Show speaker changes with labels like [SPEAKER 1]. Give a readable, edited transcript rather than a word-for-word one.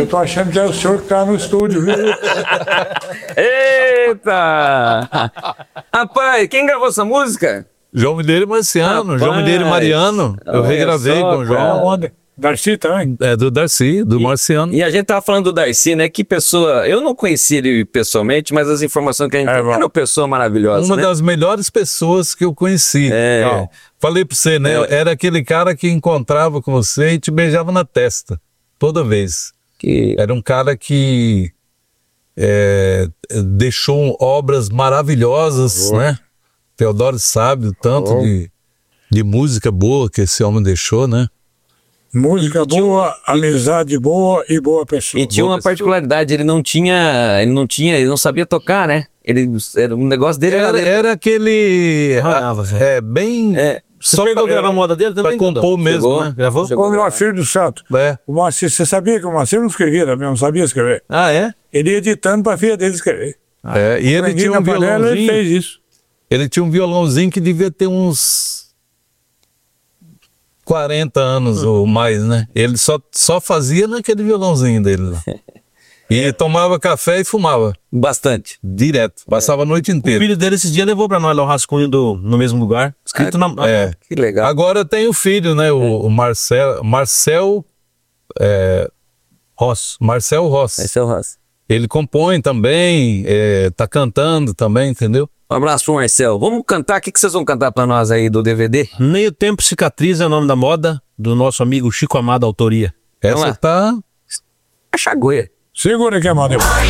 [SPEAKER 1] Eu tô achando que é o senhor que tá no estúdio, viu?
[SPEAKER 2] Eita! Rapaz, quem gravou essa música?
[SPEAKER 3] João Mineiro e Marciano,
[SPEAKER 2] Rapaz,
[SPEAKER 3] João Mineiro e Mariano. Eu
[SPEAKER 2] olha
[SPEAKER 3] regravei
[SPEAKER 2] só,
[SPEAKER 3] com o João.
[SPEAKER 1] Onde? Darcy também?
[SPEAKER 3] É do Darcy, do Marciano.
[SPEAKER 2] E a gente tava falando do Darcy, né? Que pessoa... Eu não conheci ele pessoalmente, mas as informações que a gente tem,
[SPEAKER 1] bom.
[SPEAKER 2] era uma pessoa maravilhosa,
[SPEAKER 3] Uma
[SPEAKER 2] né?
[SPEAKER 3] das melhores pessoas que eu conheci.
[SPEAKER 2] É.
[SPEAKER 3] Falei pra você, né? Era aquele cara que encontrava com você e te beijava na testa. Toda vez.
[SPEAKER 2] Que...
[SPEAKER 3] Era um cara que deixou obras maravilhosas, né? Teodoro sabe o tanto de música boa que esse homem deixou, né?
[SPEAKER 1] Música boa, amizade boa e boa pessoa.
[SPEAKER 2] E tinha uma particularidade, ele não sabia tocar, né? Era um negócio dele
[SPEAKER 3] Era aquele... bem...
[SPEAKER 4] Você pegou a gravar a moda dele também?
[SPEAKER 3] Pra compor mesmo,
[SPEAKER 2] Chegou.
[SPEAKER 3] né? Gravou?
[SPEAKER 1] O Moacir do Santo. O Moacir, você sabia que o Moacir não escrevia também, não sabia escrever.
[SPEAKER 4] Ah, é?
[SPEAKER 1] Ele ia editando pra filha dele escrever.
[SPEAKER 3] E ele
[SPEAKER 1] Aprendi
[SPEAKER 3] tinha
[SPEAKER 1] na
[SPEAKER 3] um
[SPEAKER 1] panela, ele
[SPEAKER 3] violãozinho.
[SPEAKER 1] fez isso.
[SPEAKER 3] Ele tinha um violãozinho que devia ter uns 40 anos ou mais, né? Ele só fazia naquele violãozinho dele lá. E tomava café e fumava.
[SPEAKER 2] Bastante.
[SPEAKER 3] Direto. Passava a noite
[SPEAKER 4] O
[SPEAKER 3] inteira.
[SPEAKER 4] filho dele esses dias levou pra nós lá o rascunho no mesmo lugar. Escrito na...
[SPEAKER 2] Que legal.
[SPEAKER 3] Agora tem o filho, né? O Marcel
[SPEAKER 4] Ross.
[SPEAKER 3] Marcel Ross.
[SPEAKER 2] Esse é o Ross.
[SPEAKER 3] Ele compõe também, tá cantando também, entendeu?
[SPEAKER 2] Um abraço pro Marcel. Vamos cantar? O que vocês vão cantar pra nós aí do DVD?
[SPEAKER 4] Nem o Tempo Cicatriz é o nome da moda do nosso amigo Chico Amado, autoria.
[SPEAKER 3] Essa
[SPEAKER 2] lá.
[SPEAKER 3] tá...
[SPEAKER 2] A Chagoia.
[SPEAKER 1] Segura aqui a mão depois.